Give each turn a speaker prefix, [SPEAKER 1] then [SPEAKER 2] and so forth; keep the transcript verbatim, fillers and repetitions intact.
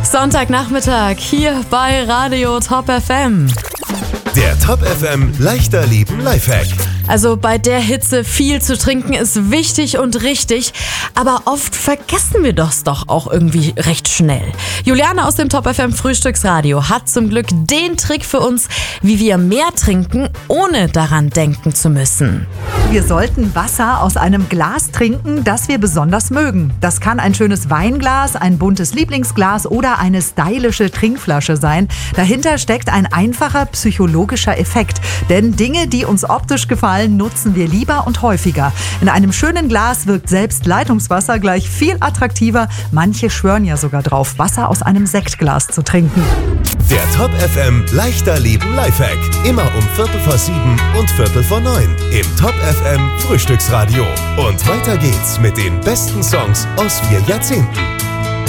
[SPEAKER 1] Sonntagnachmittag hier bei Radio Top F M.
[SPEAKER 2] Der Top F M leichter Leben Lifehack.
[SPEAKER 1] Also bei der Hitze viel zu trinken ist wichtig und richtig, aber oft vergessen wir das doch auch irgendwie recht schnell. Juliane aus dem Top F M Frühstücksradio hat zum Glück den Trick für uns, wie wir mehr trinken, ohne daran denken zu müssen.
[SPEAKER 3] Wir sollten Wasser aus einem Glas trinken, das wir besonders mögen. Das kann ein schönes Weinglas, ein buntes Lieblingsglas oder eine stylische Trinkflasche sein. Dahinter steckt ein einfacher psychologischer Effekt. Denn Dinge, die uns optisch gefallen, nutzen wir lieber und häufiger. In einem schönen Glas wirkt selbst Leitungswasser gleich viel attraktiver. Manche schwören ja sogar drauf, Wasser aus einem Sektglas zu trinken.
[SPEAKER 2] Der Top F M leichter Leben Lifehack. Immer um Viertel vor sieben und Viertel vor neun im Top F M Frühstücksradio. Und weiter geht's mit den besten Songs aus vier Jahrzehnten.